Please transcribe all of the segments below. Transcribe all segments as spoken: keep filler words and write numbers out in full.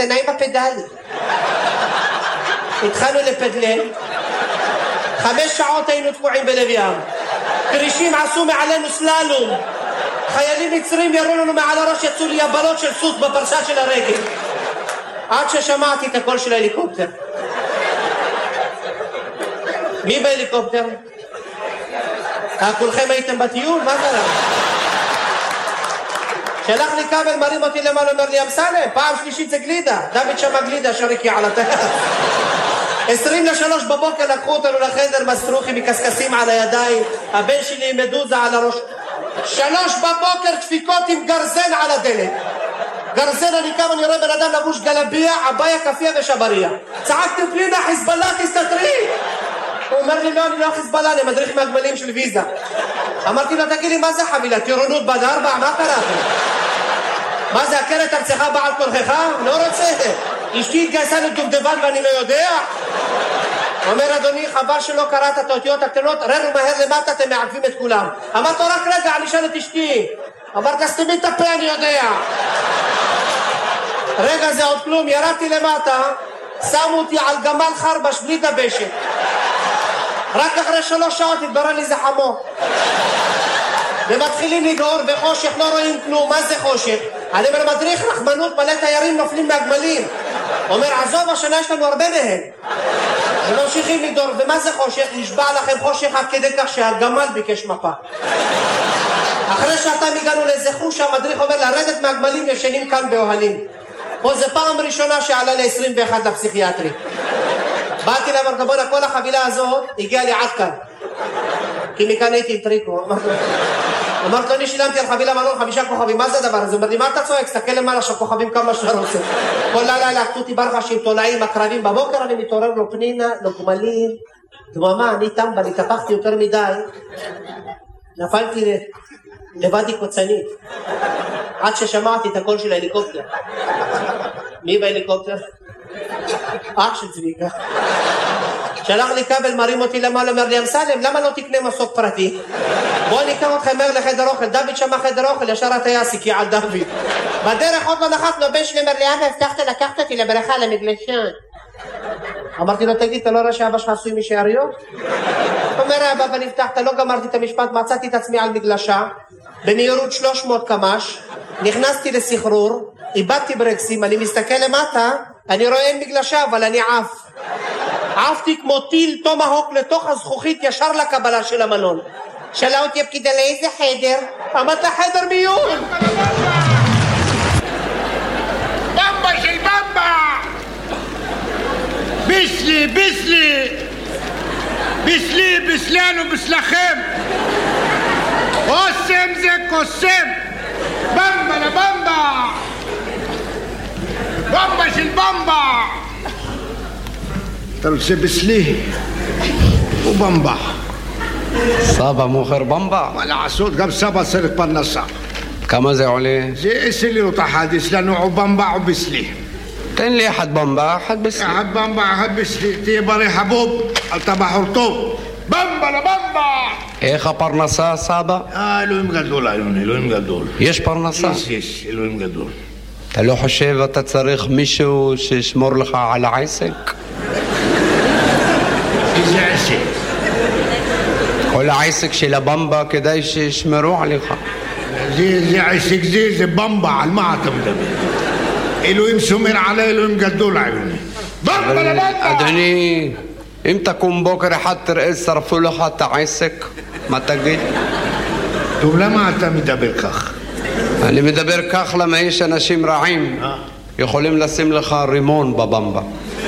הקטנה עם הפדלים. התחלנו לפדלל, חמש שעות היינו תקועים בלב ים. כרישים עשו מעלינו סללום. חיילים מצרים ירו לנו מעל הראש, יצאו לי הבלות של סוס בפרשה של הרגל. עד ששמעתי את הקול של ההליקופטר. מי בהליקופטר? כולכם הייתם בטיול? מה קרה? שלח לי כבל, מרים אותי למעלה, אומר לי, אמסלם, פעם שלישית זה גלידה. דוד שמה גלידה, שריקי על הטייס. עשרים לשלוש בבוקר לקחו אותנו לחדר, מסטרוחי מקסקסים על הידיים, הבן שלי עם מדוזה על הראש. שלוש בבוקר דפיקות עם גרזן על הדלת. גרזן, אני קם, אני רואה בן אדם לבוש גלביה, עביה, כפיה ושבריה. צעקתי פלינה, חיזבאללה, תסתתרי. הוא אומר לי, לא, אני לא חיזבאללה, אני מדריך מהגמלים של ויזה. אמרתי לו, תגיד לי, מה זה חבילה? טירונות בד ארבע? מה קרה? מה זה, הכרת ארצך בעל כורכך? לא רוצה. אשתי התגייסה לדובדבן ואני לא יודע. אומר, אדוני, חבל שלא קראת את האותיות הקטנות, ררו מהר למטה, אתם מעקבים את כולם. אמרת לו, רק רגע, אני אשאל את אשתי. אמרת, סתמי את הפה, אני יודע. רגע, זה עוד כלום, ירדתי למטה, שמו אותי על גמל חרבש בלי דבשת. רק אחרי שלוש שעות התברר לי זה חמור. ומתחילים לגעור בחושך, לא רואים כלום. מה זה חושך? אני אומר, מדריך רחמנות, מלא תיירים נופלים מהגמלים. אומר, עזוב, השנה יש לנו הרבה מהם. וממשיכים לגדור. ומה זה חושך? נשבע לכם חושך עד כדי כך שהגמל ביקש מפה. אחרי שעתיים הגענו לאיזה חוש, המדריך אומר, לרדת מהגמלים ישנים כאן באוהלים. פה זה פעם ראשונה שעלה ל-עשרים ואחת לפסיכיאטרי. באתי להם, אמרתי, כל החבילה הזאת הגיעה לי עד כאן. כי מכאן הייתי עם טריקו. אמרת לו, אני שילמתי על חבילה מלון חמישה כוכבים, מה זה הדבר הזה? הוא אומר לי, מה אתה צועק? תסתכל למעלה שהכוכבים כמה שאתה רוצה. כל לילה לקחו אותי ברחשים, תולעים, הקרבים, בבוקר אני מתעורר לו פנינה, לו גמלים, דממה, אני טמבל, התהפכתי יותר מדי, נפלתי לבדי קוצנית, עד ששמעתי את הקול של ההליקופטר. מי בהליקופטר? אח של צביקה. שלח לי כבל, מרים אותי למעלה, אומר לי, אמסלם, למה לא תקנה מסוק פרטי? בוא ניקח אתכם מהר לחדר אוכל. דוד שמה חדר אוכל, ישר הטייס הקיע על דוד. בדרך עוד לא נחתנו, הבן שלי אומר לי, אבא, הבטחת לקחת אותי לבריכה למגלשן. אמרתי לו, תגיד, אתה לא רואה שאבא שלך עשוי משאריות? אומר, אבא, אבל הבטחת, לא גמרתי את המשפט, מצאתי את עצמי על מגלשה, במהירות שלוש מאות קמ"ש, נכנסתי לסחרור, איבדתי ברקסים, אני מסתכל למטה, אני רואה אין מגלשה, אבל אני עף. עפתי כמו טיל טומהוק לתוך הזכוכית ישר לקבלה של המלון. שאלה אותי הפקידה, לאיזה חדר? אמרת חדר מיון. במבה של במבה! ביסלי, ביסלי! ביסלי, ביסלנו, ביסלכם! קוסם זה קוסם! במבה לבמבה! במבה של במבה! אתה רוצה ביסלי ובמבה. סבא מוכר במבה? מה לעשות, גם סבא צריך פרנסה. כמה זה עולה? זה עשר לירות אחד, יש לנו או במבה או ביסלי. תן לי אחד במבה, אחד ביסלי. אחד במבה, אחד ביסלי. תהיה בריא חבוב, אתה בחור טוב. במבה לבמבה! איך הפרנסה, סבא? אה, אלוהים גדול, אלוהים גדול. יש פרנסה? יש, יש, אלוהים גדול. אתה לא חושב אתה צריך מישהו שישמור לך על העסק? איזה עסק? כל העסק של הבמבה כדאי שישמרו עליך. זה, זה עסק זה, זה במבה, על מה אתה מדבר? אלוהים שומר עלי, אלוהים גדול עלינו. במבה לבמבה! אדוני, אם תקום בוקר אחד תראה שרפו לך את העסק, מה תגיד? טוב, למה אתה מדבר כך? אני מדבר כך למה יש אנשים רעים יכולים לשים לך רימון בבמבה.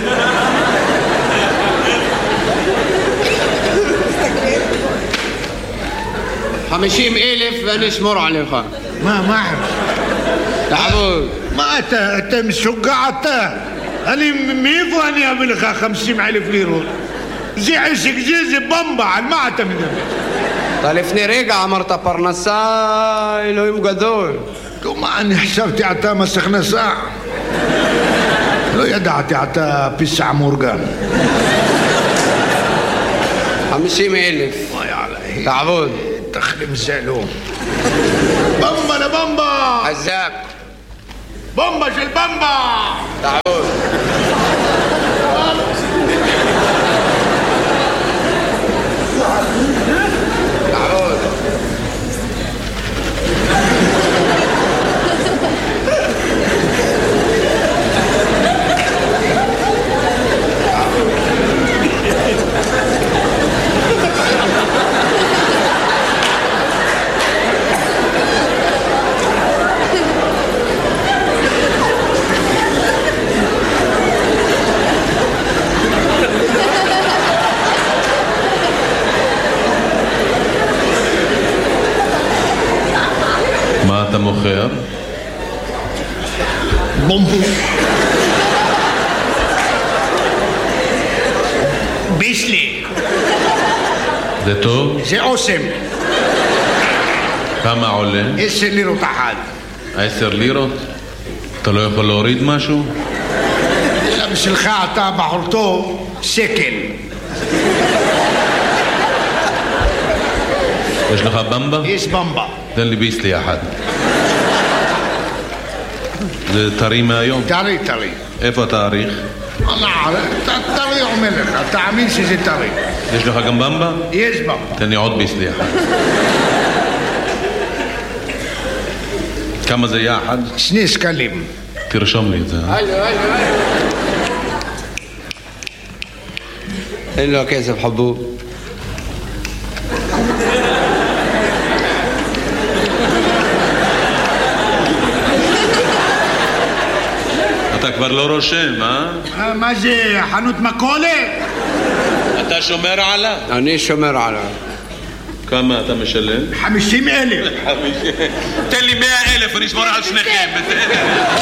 חמישים אלף ואני אשמור עליך. מה, מה? תעבוד. מה אתה, אתה משוגע אתה? אני, מאיפה אני אביא לך חמישים אלף לירות? זה עסק זה, זה במבה, על מה אתה מדבר? אתה לפני רגע אמרת פרנסה, אלוהים גדול. מה, אני חשבתי אתה מס הכנסה. לא ידעתי אתה פיסע מורגן. חמישים אלף. תעבוד. תחלים זלום. במבה לבמבה! חזק. במבה של במבה! תעבוד. זה טוב? זה אוסם. כמה עולה? עשר לירות אחת. עשר לירות? אתה לא יכול להוריד משהו? אלא בשבילך אתה בחור טוב, שקל. יש לך במבה? יש במבה. תן לי ביסלי אחד. זה טרי מהיום? טרי, טרי. איפה התאריך? טרי אומר לך, תאמין שזה טרי. יש לך גם במבה? יש במבה. תן לי עוד ביסלי אחד. כמה זה יחד? שני שקלים. תרשום לי את זה. אין לו כסף חבוב. אתה כבר לא רושם, אה? מה זה, חנות מכולת? אתה שומר עליו? אני שומר עליו. כמה אתה משלם? חמישים אלף. תן לי מאה אלף ונשמור על שניכם.